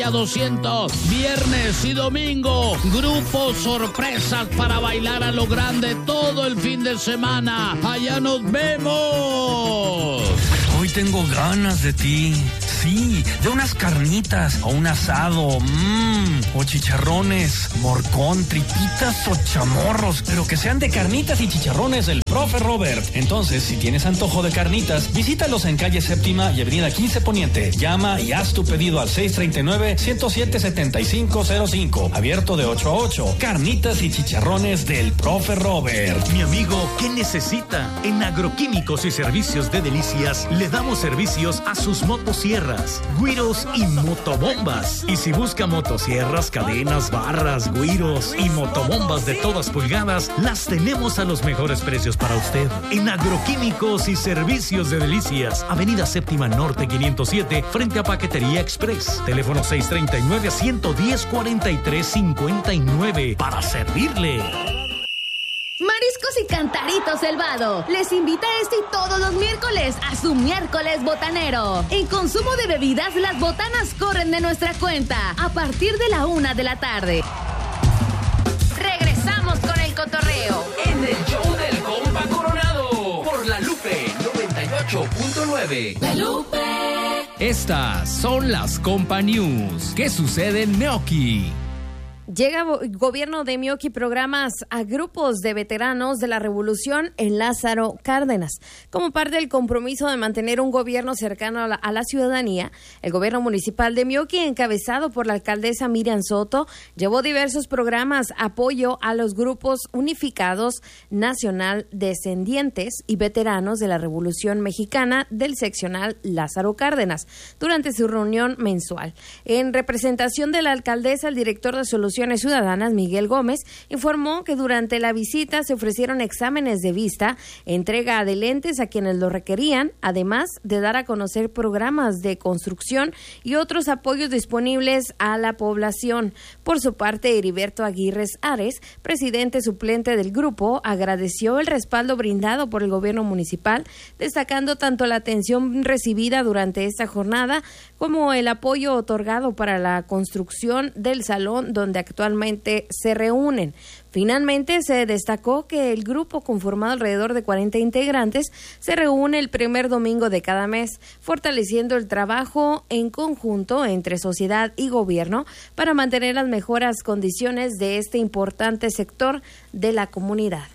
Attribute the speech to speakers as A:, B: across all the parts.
A: Botella 200. Viernes y domingo, grupos sorpresas para bailar a lo grande todo el fin de semana. Allá nos vemos.
B: Hoy tengo ganas de ti. Sí, de unas carnitas o un asado, o chicharrones, morcón, tripitas o chamorros, pero que sean de carnitas y chicharrones del Profe Robert. Entonces, si tienes antojo de carnitas, visítalos en calle Séptima y avenida 15 Poniente. Llama y haz tu pedido al 639-107-7505. Abierto de 8 a 8. Carnitas y chicharrones del Profe Robert.
C: Mi amigo, ¿qué necesita? En Agroquímicos y Servicios de Delicias le damos servicios a sus motosierras, güiros y motobombas. Y si busca motosierras, cadenas, barras, güiros y motobombas de todas pulgadas, las tenemos a los mejores precios para usted. En Agroquímicos y Servicios de Delicias, avenida Séptima Norte 507, frente a Paquetería Express. Teléfono 639-110-4359 para servirle.
D: Mariscos y Cantarito Selvado les invita este y todos los miércoles a su miércoles botanero. En consumo de bebidas, las botanas corren de nuestra cuenta a partir de la 1 de la tarde. Regresamos con el cotorreo
E: en el show del compa Coronado por La Lupe 98.9.
D: La Lupe.
F: Estas son las Compa News. ¿Qué sucede en Meoqui?
G: Llega gobierno de Meoqui programas a grupos de veteranos de la revolución en Lázaro Cárdenas. Como parte del compromiso de mantener un gobierno cercano a la ciudadanía, el gobierno municipal de Meoqui, encabezado por la alcaldesa Miriam Soto, llevó diversos programas apoyo a los grupos unificados nacional descendientes y veteranos de la Revolución Mexicana del seccional Lázaro Cárdenas durante su reunión mensual. En representación de la alcaldesa, el director de Soluciones Ciudadanas, Miguel Gómez, informó que durante la visita se ofrecieron exámenes de vista, entrega de lentes a quienes lo requerían, además de dar a conocer programas de construcción y otros apoyos disponibles a la población. Por su parte, Heriberto Aguirre Ares, presidente suplente del grupo, agradeció el respaldo brindado por el gobierno municipal, destacando tanto la atención recibida durante esta jornada como el apoyo otorgado para la construcción del salón donde actualmente se reúnen. Finalmente, se destacó que el grupo, conformado alrededor de 40 integrantes, se reúne el primer domingo de cada mes, fortaleciendo el trabajo en conjunto entre sociedad y gobierno para mantener las mejores condiciones de este importante sector de la comunidad.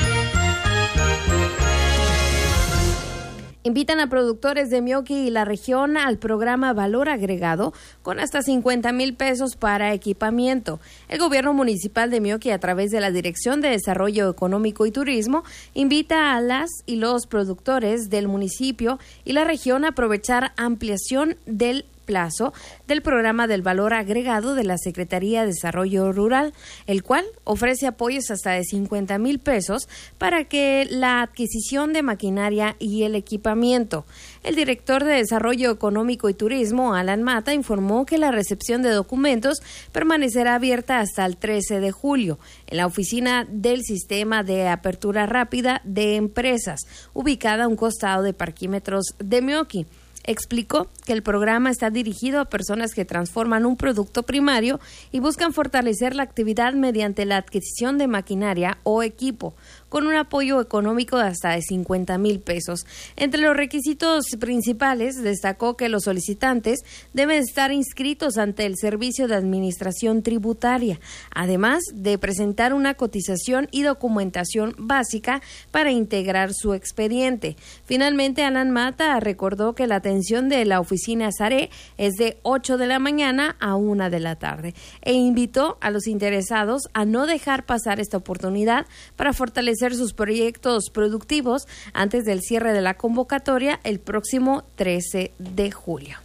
G: Invitan a productores de Meoqui y la región al programa Valor Agregado con hasta 50,000 pesos para equipamiento. El gobierno municipal de Meoqui, a través de la Dirección de Desarrollo Económico y Turismo, invita a las y los productores del municipio y la región a aprovechar ampliación del plazo del programa del valor agregado de la Secretaría de Desarrollo Rural, el cual ofrece apoyos hasta de 50,000 pesos para que la adquisición de maquinaria y el equipamiento. El director de Desarrollo Económico y Turismo, Alan Mata, informó que la recepción de documentos permanecerá abierta hasta el 13 de julio en la oficina del Sistema de Apertura Rápida de Empresas, ubicada a un costado de Parquímetros de Meoqui. Explicó que el programa está dirigido a personas que transforman un producto primario y buscan fortalecer la actividad mediante la adquisición de maquinaria o equipo, con un apoyo económico de hasta de 50,000 pesos. Entre los requisitos principales, destacó que los solicitantes deben estar inscritos ante el Servicio de Administración Tributaria, además de presentar una cotización y documentación básica para integrar su expediente. Finalmente, Alan Mata recordó que la atención de la oficina SARE es de 8 de la mañana a 1 de la tarde e invitó a los interesados a no dejar pasar esta oportunidad para fortalecer sus proyectos productivos antes del cierre de la convocatoria el próximo 13 de julio.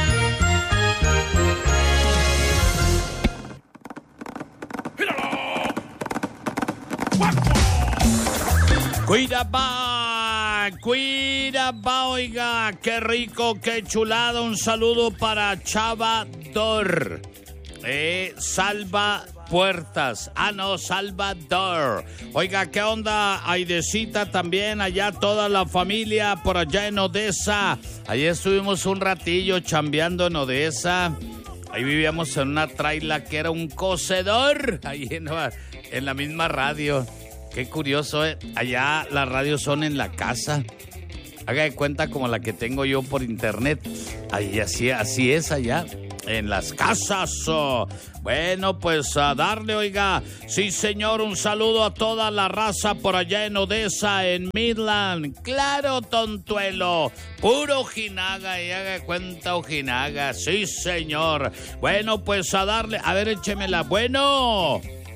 A: Cuida, oiga, qué rico, qué chulado. Un saludo para Chava Dor. Salva Puertas. Salvador. Oiga, ¿qué onda? Aidecita también, allá toda la familia por allá en Odessa. Allí estuvimos un ratillo chambeando en Odessa. Ahí vivíamos en una traila que era un cocedor, ahí en la misma radio. Qué curioso, ¿eh? Allá las radios son en la casa. Haga de cuenta como la que tengo yo por internet. Ahí así es allá, en las casas. Bueno, pues a darle, oiga. Sí, señor, un saludo a toda la raza por allá en Odessa, en Midland. Claro, Tontuelo. Puro Ojinaga, y haga de cuenta Ojinaga. Sí, señor. Bueno, pues a darle. A ver, échemela. Bueno.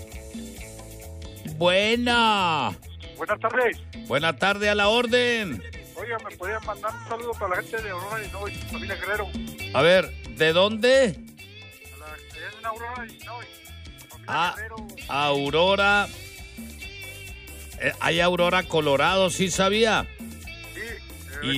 A: Buenas
H: tardes.
A: Buenas tardes, a la orden.
H: Oiga, ¿me podían mandar un saludo para la gente de Aurora, Illinois, familia Guerrero?
A: A ver, ¿de dónde?
H: En Aurora, Illinois, familia Guerrero.
A: Aurora. Hay Aurora, Colorado, ¿sí sabía?
H: Sí,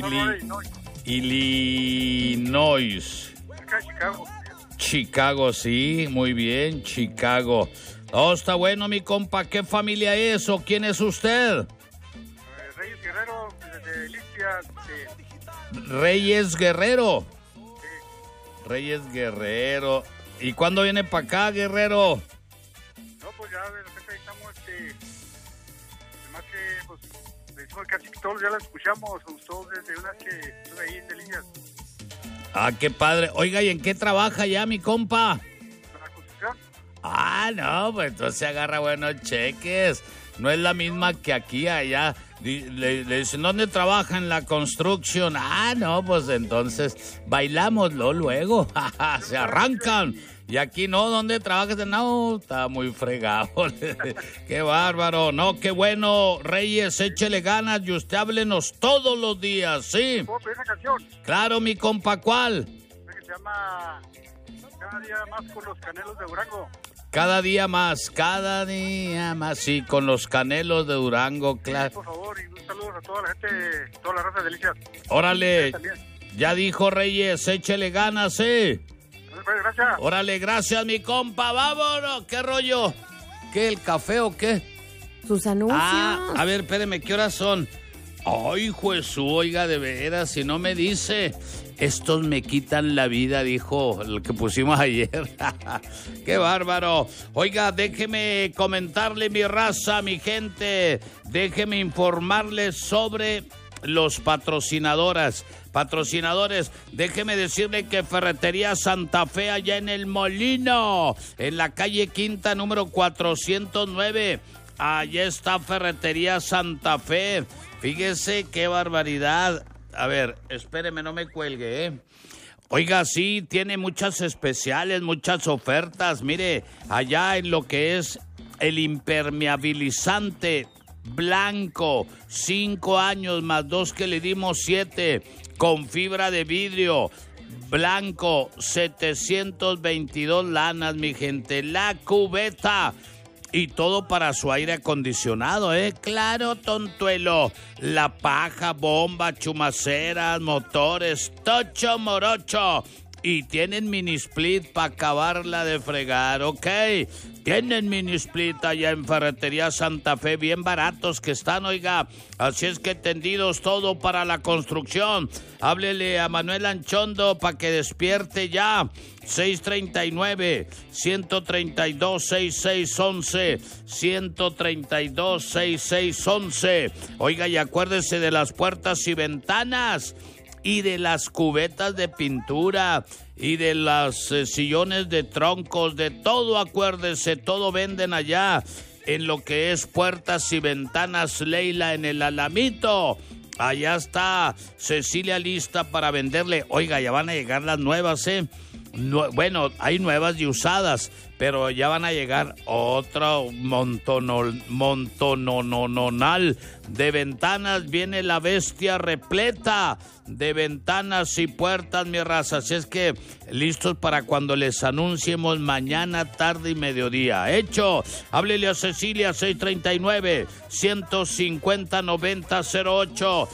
A: Illinois.
H: Acá Chicago.
A: Chicago, sí, muy bien, Chicago. Oh, está bueno, mi compa. ¿Qué familia es o quién es usted?
H: Reyes Guerrero, de Alicia.
A: Reyes Guerrero.
H: Sí.
A: Reyes Guerrero. ¿Y cuándo viene para acá, Guerrero?
H: No, pues ya de repente ahí estamos, además que, pues, de hecho, casi todos ya la escuchamos, todos desde una que estuve ahí en Delicias.
A: Ah, qué padre. Oiga, ¿y en qué trabaja ya, mi compa?
H: ¿La construcción?
A: Ah, no, pues entonces agarra buenos cheques. No es la misma que aquí, allá. Le dicen, ¿dónde trabaja? En la construcción. Ah, no, pues entonces bailámoslo luego. Se arrancan. Y aquí no, ¿dónde trabajas? No, está muy fregado. Qué bárbaro. No, qué bueno, Reyes, échele ganas y usted háblenos todos los días, ¿sí?
H: ¿Puedo pedir una canción?
A: Claro, mi compa, ¿cuál?
H: Una que se llama Cada día más con los Canelos de Durango.
A: Cada día más, sí, con los Canelos de Durango, claro.
H: Sí, por favor, y un saludo a toda la gente, toda la raza de Delicias.
A: Órale, ya dijo Reyes, échele ganas, ¿sí?
H: Gracias.
A: Órale, gracias, mi compa, vámonos, ¿qué rollo? ¿Qué, el café o qué?
G: Sus anuncios.
A: Ah, a ver, espéreme, ¿qué horas son? Ay, Jesús, oiga, de veras, si no me dice, estos me quitan la vida, dijo el que pusimos ayer. ¡Qué bárbaro! Oiga, déjeme comentarle, mi raza, mi gente, déjeme informarles sobre los patrocinadores, déjeme decirle que Ferretería Santa Fe, allá en El Molino, en la calle Quinta, número 409, allá está Ferretería Santa Fe. Fíjese qué barbaridad. A ver, espéreme, no me cuelgue, ¿eh? Oiga, sí, tiene muchas especiales, muchas ofertas. Mire, allá en lo que es el impermeabilizante blanco, 5 años más 2 que le dimos 7, con fibra de vidrio, blanco, 722 lanas, mi gente. La cubeta. Y todo para su aire acondicionado, ¿eh? Claro, Tontuelo. La paja, bomba, chumaceras, motores, tocho morocho. Y tienen mini split para acabarla de fregar, ¿ok? Tienen mini split allá en Ferretería Santa Fe, bien baratos que están, oiga. Así es que tendidos todo para la construcción. Háblele a Manuel Anchondo para que despierte ya. 639-132-6611. 132-6611. Oiga, y acuérdese de las puertas y ventanas. Y de las cubetas de pintura, y de los sillones de troncos, de todo, acuérdese, todo venden allá en lo que es puertas y ventanas Leila, en el Alamito. Allá está Cecilia lista para venderle. Oiga, ya van a llegar las nuevas, ¿eh? Bueno, hay nuevas y usadas, pero ya van a llegar otro montonal de ventanas. Viene la bestia repleta de ventanas y puertas, mi raza. Así es que listos para cuando les anunciemos mañana, tarde y mediodía. Hecho, háblele a Cecilia, 639-150-9008.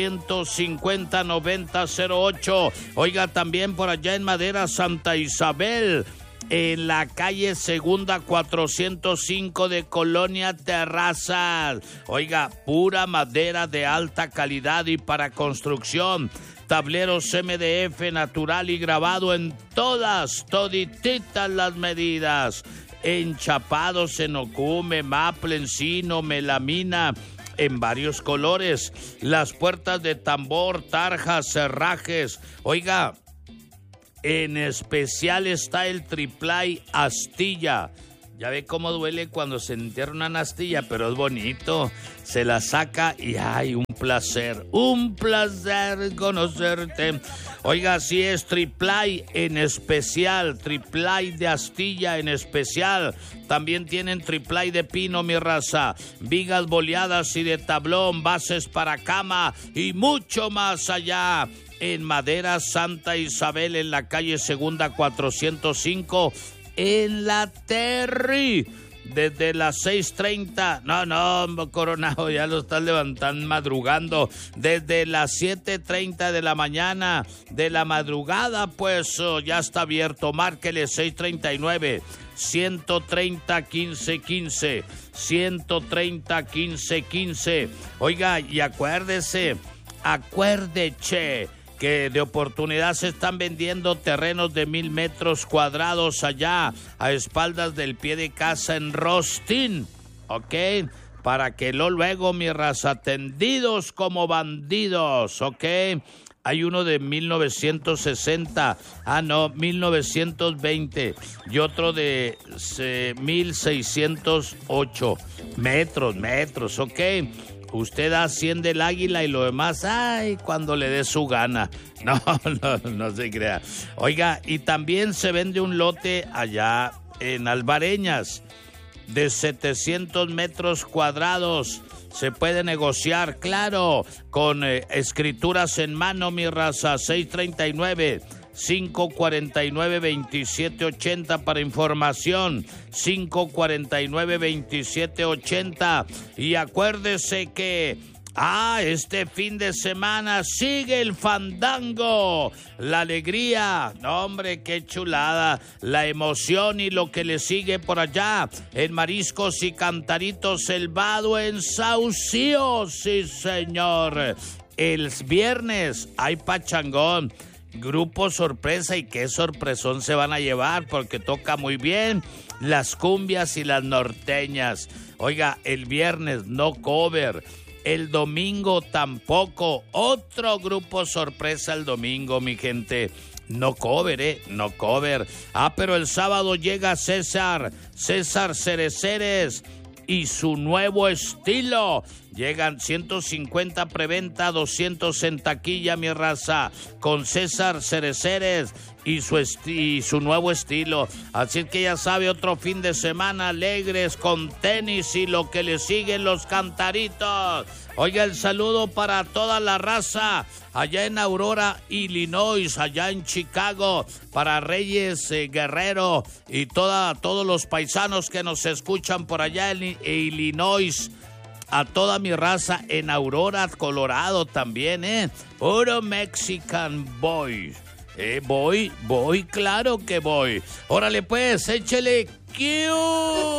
A: 150-9008. Oiga, también por allá en Madera Santa Isabel, en la calle Segunda 405 de Colonia Terrazas. Oiga, pura madera de alta calidad y para construcción. tableros MDF natural y grabado en todititas las medidas, enchapados en ocume, maple, encino, melamina, en varios colores, las puertas de tambor, tarjas, cerrajes. Oiga, en especial está el triplay astilla. Ya ve cómo duele cuando se entierra una astilla, pero es bonito. Se la saca y ¡ay, un placer conocerte! Oiga, sí es triplay en especial, triplay de astilla en especial. También tienen triplay de pino, mi raza, vigas boleadas y de tablón, bases para cama y mucho más allá. En madera Santa Isabel, en la calle Segunda 405, en la Terry, desde las 6:30, no, Coronado, ya lo están levantando, madrugando, desde las 7:30 de la mañana, de la madrugada, pues ya está abierto, márquele 639-130-1515, 130-1515, oiga, y acuérdese, que de oportunidad se están vendiendo terrenos de 1,000 metros cuadrados allá, a espaldas del pie de casa en Rostín, ¿ok? Para que luego, mi raza, tendidos como bandidos, ¿ok? Hay uno de 1960, 1920, y otro de 1608 metros, ¿ok? Usted da 100 del Águila y lo demás, ay, cuando le dé su gana. No se crea. Oiga, y también se vende un lote allá en Alvareñas de 700 metros cuadrados. Se puede negociar, claro, con escrituras en mano, mi raza, 639-549-2780 para información, 549-2780. Y acuérdese que este fin de semana sigue el fandango, la alegría, no hombre, qué chulada, la emoción y lo que le sigue por allá, en Mariscos y Cantaritos El Vado en Saucío, sí señor. El viernes hay pachangón, grupo sorpresa, y qué sorpresón se van a llevar porque toca muy bien las cumbias y las norteñas. Oiga, el viernes no cover. El domingo tampoco, otro grupo sorpresa el domingo, mi gente. No cover, no cover. Pero el sábado llega César Cereceres y su nuevo estilo. Llegan 150 preventa, 200 en taquilla, mi raza, con César Cereceres y su nuevo estilo. Así que ya sabe, otro fin de semana alegres con tenis y lo que le siguen los cantaritos. Oiga, el saludo para toda la raza allá en Aurora, Illinois, allá en Chicago, para Reyes Guerrero y todos los paisanos que nos escuchan por allá en Illinois. A toda mi raza en Aurora, Colorado también, Puro Mexican boy. Voy, claro que voy. Órale pues, échele Q.